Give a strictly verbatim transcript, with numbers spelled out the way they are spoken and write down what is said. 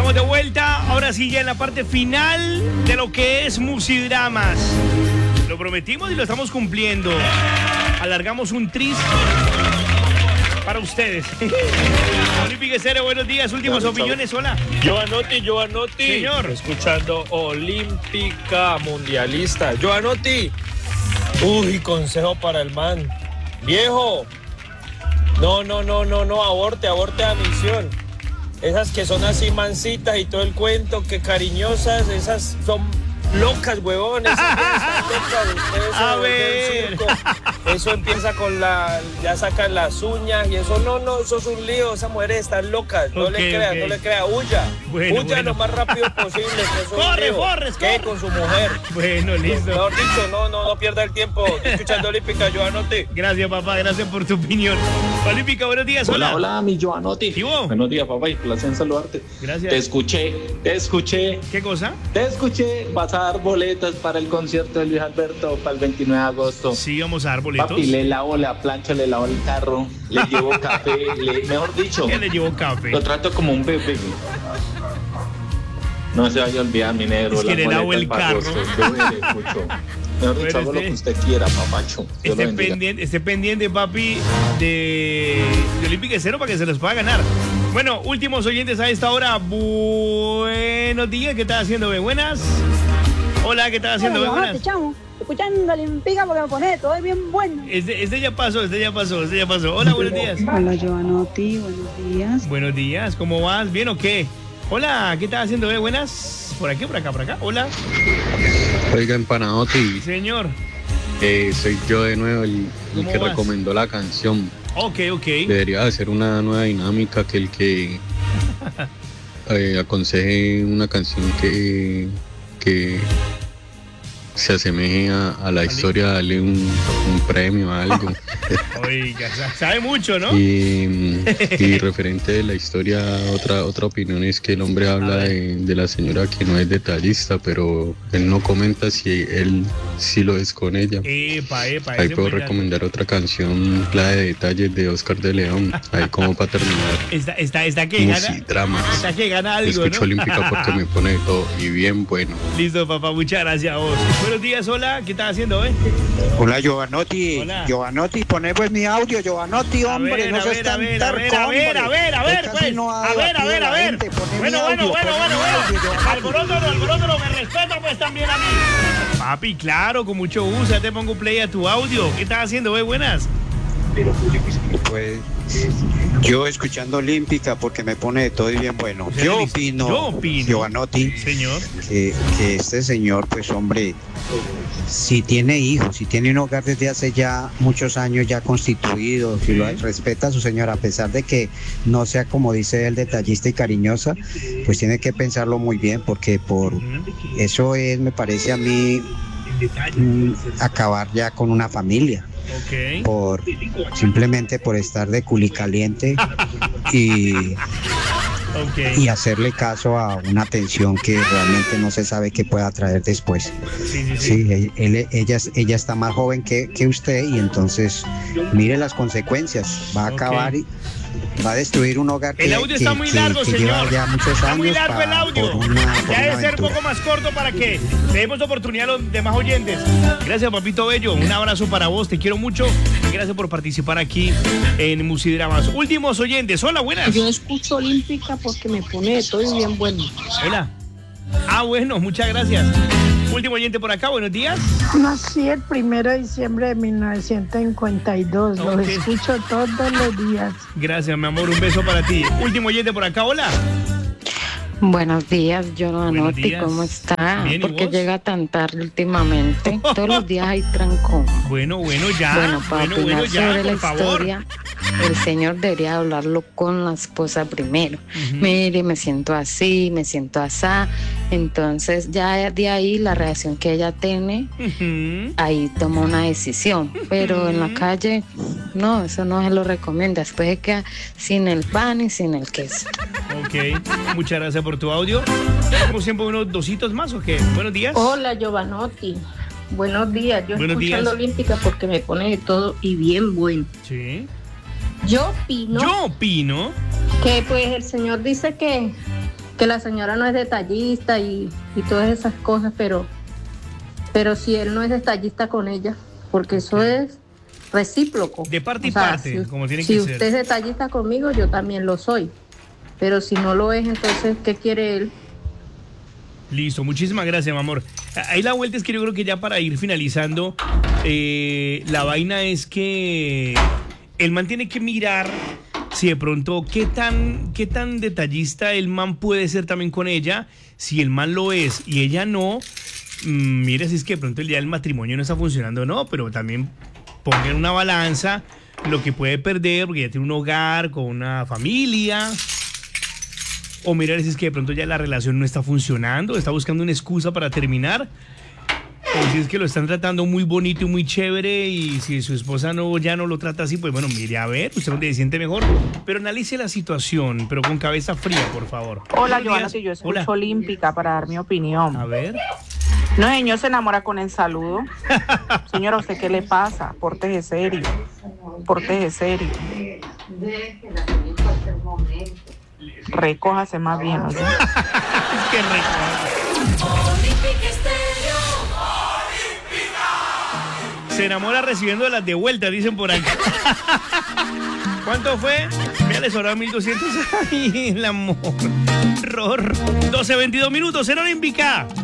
estamos de vuelta. Ahora sí, ya en la parte final de lo que es Musidramas. Lo prometimos y lo estamos cumpliendo. Alargamos un tris para ustedes. Olímpica Estéreo, buenos días. Últimas Chao, opiniones, hola. Giovanotti, Giovanotti. Señor. Escuchando Olímpica Mundialista. Giovanotti. Uy, consejo para el man. Viejo. No, no, no, no, no, aborte, aborte a misión. Esas que son así mansitas y todo el cuento, que cariñosas, esas son locas, huevón. Esas están locas. Ustedes A se ver. vuelven circo. Eso empieza con la, ya sacan las uñas y eso, no, no, eso es un lío. Esas mujeres están locas. No Ok, le crea, ok. no le crea, huya. Bueno, huya bueno. lo más rápido posible. Que eso es un Corre, lío. Forrest, ¿Qué? corre. Con su mujer. Bueno, listo. Mejor dicho, no, no, no pierda el tiempo. Estoy escuchando Olímpica, Giovanotti. Gracias, papá. Gracias por tu opinión. Olímpica, buenos días. Hola, Hola. hola, mi Giovanotti. ¿Y vos? Buenos días, papá, y placer en saludarte. Gracias. Te escuché, te escuché, ¿Qué cosa? te escuché. Vas a dar boletas para el concierto de Luis Alberto para el veintinueve de agosto. Sí, vamos a dar boletos. Papi, le lavo la plancha, le lavo el carro, le llevo café, le- mejor dicho, ¿Qué le llevó café? lo trato como un bebé. No se vaya a olvidar, mi negro. Es que las le lavo boletas el para carro. agosto. Yo le escucho. Mejor dicho, Bueno, hago lo este- que usted quiera, papacho. Dios lo Esté bendiga. pendiente, esté pendiente, papi, de, de Olímpica Cero para que se los pueda ganar. Bueno, últimos oyentes a esta hora. Buenos días, ¿qué estás haciendo, be? Buenas. Hola, ¿qué estás haciendo, be? Bueno, Buenas. te chamo. Escuchando Olímpica porque me pone todo es bien bueno. Este, este ya pasó, este ya pasó, este ya pasó. Hola, buenos días. Hola, Giovanotti, buenos días. Buenos días, ¿cómo vas? ¿Bien o qué? Hola, ¿qué estás haciendo, be? Buenas. ¿Por aquí, por acá, por acá? Hola. Oiga, Empanadotti, Señor. eh, soy yo de nuevo el, el ¿Cómo que vas? recomendó la canción. Ok, ok. Debería hacer una nueva dinámica que el que eh, aconseje una canción que, que se asemeje a, a la historia, darle un, un premio a algo. Oiga, sa- sabe mucho, ¿no? Y, y referente de la historia, otra otra opinión es que el hombre habla de, de la señora que no es detallista, pero él no comenta si él sí lo es con ella. Epa, epa. Ahí ese puedo buen dato. recomendar otra canción, la de detalles de Oscar de León, ahí como para terminar. Está, está, está que gana. Musidramas. Está que gana algo, Escucho ¿no? Olímpica porque me pone de todo y bien bueno. Listo, papá, muchas gracias a vos. Buenos días, hola, ¿qué estás haciendo, eh? Hola, Giovanotti. Hola. Giovanotti, poné pues mi audio, Giovanotti, A hombre, ver, no a seas ver, a tan ver, a ver, a terco, ver, a hombre. ver, a ver, Usted casi pues. no ha A ver, a debatido ver, a la ver. gente, poné mi Bueno, bueno, audio, bueno, poné bueno, mi audio, bueno. Giovanotti. Alborótalo, alborótalo, me respeta pues también a mí. Papi, claro, con mucho gusto, ya te pongo play a tu audio. ¿Qué estás haciendo, eh? Buenas. Pues yo escuchando Olímpica porque me pone de todo y bien bueno. Sí, Yo listo. opino, Yo opino. Giovanotti, Señor. que, que este señor, pues hombre, si tiene hijos, si tiene un hogar desde hace ya muchos años ya constituido, si lo respeta a su señora, a pesar de que no sea como dice él, detallista y cariñosa, pues tiene que pensarlo muy bien, porque por eso es, me parece a mí, mm, acabar ya con una familia. Ok. Por simplemente por estar de culicaliente y, Ok. y hacerle caso a una atención que realmente no se sabe qué pueda traer después. Sí, sí, sí. Sí, él- él- ella, es- ella está más joven que, que usted y entonces mire las consecuencias. Va a Ok. acabar y va a destruir un hogar que, El audio está que- muy que- largo, que señor. lleva ya muchos Está muy años largo pa- el audio. por una, por Ya una debe ser un aventura. poco más corto para que le demos oportunidad a los demás oyentes. Gracias, papito bello. Un abrazo para vos. Te quiero mucho. Y gracias por participar aquí en Musidramas. Últimos oyentes. Hola, buenas. Yo escucho Olímpica porque me pone de todo y bien bueno. Hola. Ah, bueno, muchas gracias. Último oyente por acá. Buenos días. Nací el primero de diciembre de mil novecientos cincuenta y dos, Ok. los escucho todos los días. Gracias, mi amor. Un beso para ti. Último oyente por acá. Hola. Buenos días, Buenos Giovanotti, días. ¿cómo está? Bien, ¿y ¿Por qué vos? llega tan tarde últimamente? Todos los días hay trancón. Bueno, bueno, ya. Bueno, para bueno, bueno, opinar ya, sobre por la favor. historia, el señor debería hablarlo con la esposa primero. Ujú. Mire, me siento así, me siento asá. Entonces, ya de ahí la reacción que ella tiene, Ujú. ahí toma una decisión. Pero en la Ujú. calle, no, eso no se lo recomienda. Después se queda sin el pan y sin el queso. Ok, muchas gracias por tu audio. Como siempre, unos dositos más o qué. Buenos días. Hola, Giovanotti. Buenos días. Yo Buenos días. escuchando Olímpica porque me pone de todo y bien bueno. Sí. Yo opino Yo opino. que pues el señor dice que, que la señora no es detallista y, y todas esas cosas, pero, pero si él no es detallista con ella, porque eso es recíproco. De parte y O sea, parte, si, como tiene si que usted ser. es detallista conmigo, yo también lo soy. Pero si no lo es, entonces, ¿qué quiere él? Listo, muchísimas gracias, mi amor. Ahí la vuelta es que yo creo que ya para ir finalizando, eh, la vaina es que el man tiene que mirar si de pronto qué tan, qué tan detallista el man puede ser también con ella. Si el man lo es y ella no, mmm, mire si es que de pronto el día del matrimonio no está funcionando o no, pero también ponga en una balanza lo que puede perder porque ya tiene un hogar con una familia. O mirar si es que de pronto ya la relación no está funcionando, está buscando una excusa para terminar. O si es que lo están tratando muy bonito y muy chévere y si su esposa no, ya no lo trata así, pues bueno, mire a ver, usted donde se siente mejor. Pero analice la situación, pero con cabeza fría, por favor. Hola, Joana, yo escucho Hola. Olímpica para dar mi opinión. A ver. No, señor, se enamora con el saludo. Señora, ¿a usted qué le pasa? Pórtese serio. Pórtese serio. Recójase más bien, ¿no? Qué rico. Se enamora recibiendo las de vuelta, dicen por aquí. ¿Cuánto fue? Me le sobraron mil doscientos. Ay, el amor. Horror. doce veintidós minutos en Olímpica.